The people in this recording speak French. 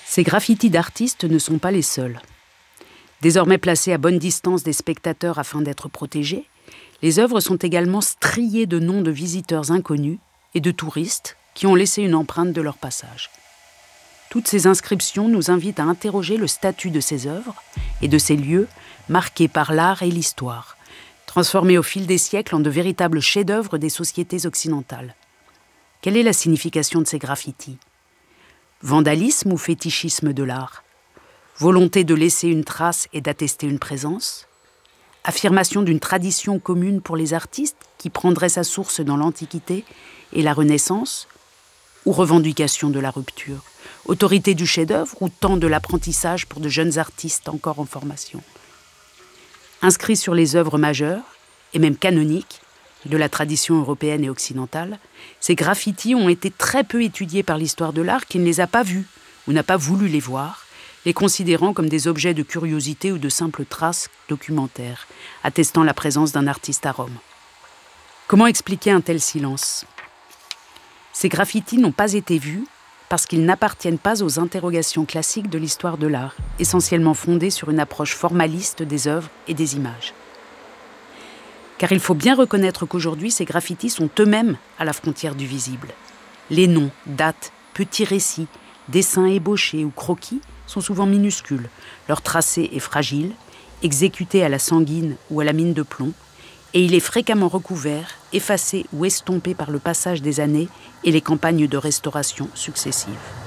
Ces graffitis d'artistes ne sont pas les seuls. Désormais placées à bonne distance des spectateurs afin d'être protégées, les œuvres sont également striées de noms de visiteurs inconnus et de touristes qui ont laissé une empreinte de leur passage. Toutes ces inscriptions nous invitent à interroger le statut de ces œuvres et de ces lieux marqués par l'art et l'histoire, transformés au fil des siècles en de véritables chefs-d'œuvre des sociétés occidentales. Quelle est la signification de ces graffitis ? Vandalisme ou fétichisme de l'art ? Volonté de laisser une trace et d'attester une présence ? Affirmation d'une tradition commune pour les artistes qui prendrait sa source dans l'Antiquité et la Renaissance ? Ou revendication de la rupture ? Autorité du chef-d'œuvre ou temps de l'apprentissage pour de jeunes artistes encore en formation ? Inscrits sur les œuvres majeures, et même canoniques, de la tradition européenne et occidentale, ces graffitis ont été très peu étudiés par l'histoire de l'art qui ne les a pas vus ou n'a pas voulu les voir, les considérant comme des objets de curiosité ou de simples traces documentaires, attestant la présence d'un artiste à Rome. Comment expliquer un tel silence ? Ces graffitis n'ont pas été vus parce qu'ils n'appartiennent pas aux interrogations classiques de l'histoire de l'art, essentiellement fondées sur une approche formaliste des œuvres et des images. Car il faut bien reconnaître qu'aujourd'hui, ces graffitis sont eux-mêmes à la frontière du visible. Les noms, dates, petits récits, dessins ébauchés ou croquis sont souvent minuscules, leur tracé est fragile, exécuté à la sanguine ou à la mine de plomb, et il est fréquemment recouvert, effacé ou estompé par le passage des années et les campagnes de restauration successives.